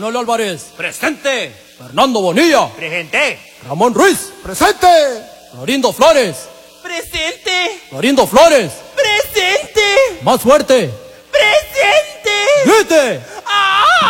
Manuel Álvarez. Presente. Fernando Bonilla. Presente. Ramón Ruiz. ¡Presente! Florindo Flores. Presente. Florindo Flores. Presente. Más fuerte. Presente. ¡Grite!